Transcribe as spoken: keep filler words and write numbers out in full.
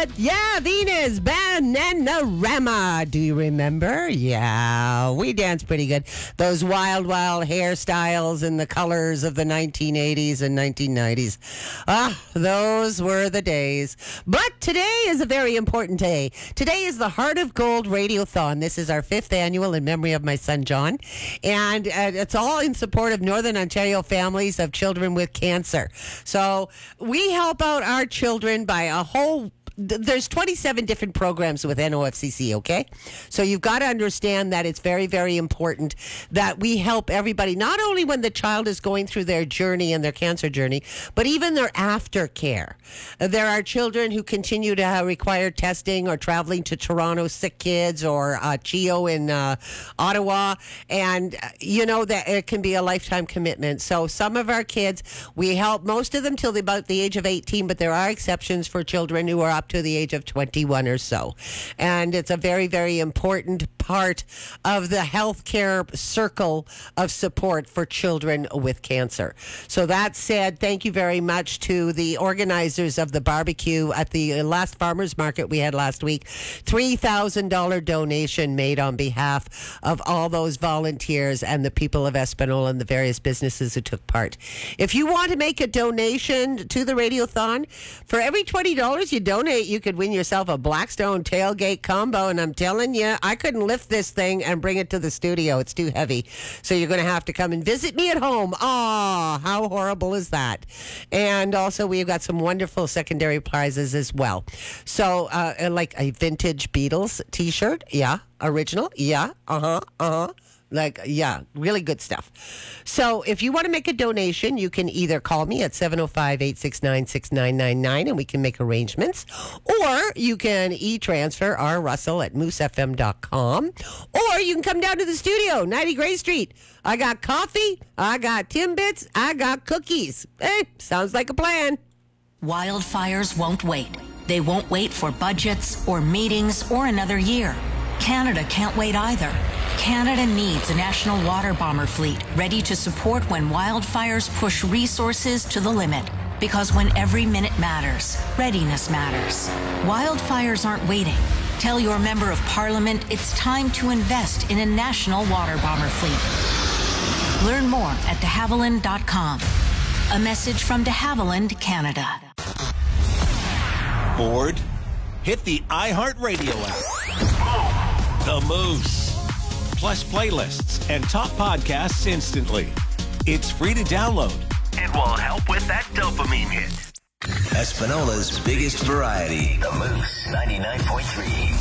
it? Yeah, Venus Bananarama. Do you remember? Yeah, we danced pretty good. Those wild, wild hairstyles and the colors of the nineteen eighties and nineteen nineties. Ah, those were the days. But today is a very important day. Today is the Heart of Gold Radiothon. This is our fifth annual in memory of my son, John. And uh, it's all in support of Northern Ontario families of children with cancer. So we help out our children by a whole there's twenty-seven different programs with N O F C C, okay? So you've got to understand that it's very, very important that we help everybody, not only when the child is going through their journey and their cancer journey, but even their aftercare. There are children who continue to have require testing or traveling to Toronto, Sick Kids, or uh, CHEO in uh, Ottawa, and uh, you know that it can be a lifetime commitment. So some of our kids, we help most of them till about the age of eighteen, but there are exceptions for children who are up to the age of twenty-one or so. And it's a very, very important part of the healthcare circle of support for children with cancer. So that said, thank you very much to the organizers of the barbecue at the last farmers market we had last week. three thousand dollars donation made on behalf of all those volunteers and the people of Espanola and the various businesses who took part. If you want to make a donation to the Radiothon, for every twenty dollars you donate, you could win yourself a Blackstone tailgate combo. And I'm telling you, I couldn't lift this thing and bring it to the studio. It's too heavy. So you're going to have to come and visit me at home. Ah, how horrible is that? And also, we've got some wonderful secondary prizes as well. So, uh, like a vintage Beatles t-shirt. Yeah. Original. Yeah. Uh-huh. Uh-huh. Like, yeah, really good stuff. So if you want to make a donation, you can either call me at seven oh five, eight six nine, six nine nine nine and we can make arrangements. Or you can e-transfer R. Russell at moose f m dot com. Or you can come down to the studio, ninety Gray Street. I got coffee, I got Timbits, I got cookies. Hey, sounds like a plan. Wildfires won't wait. They won't wait for budgets or meetings or another year. Canada can't wait either. Canada needs a national water bomber fleet ready to support when wildfires push resources to the limit. Because when every minute matters, readiness matters. Wildfires aren't waiting. Tell your member of parliament it's time to invest in a national water bomber fleet. Learn more at de havilland dot com. A message from de Havilland, Canada. Bored? Hit the iHeartRadio app. The Moose. Plus playlists and top podcasts instantly. It's free to download. It will help with that dopamine hit. Espanola's biggest variety. The Moose ninety-nine point three.